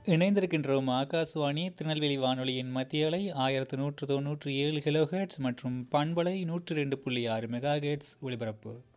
இணைந்திருக்கின்றோம் ஆகாஷ்வாணி திருநெல்வேலி வானொலியின் மத்திய அலை 1197 கிலோஹெர்ட்ஸ் மற்றும் பண்பலை 102.6 மெகாஹெர்ட்ஸ் ஒலிபரப்பு.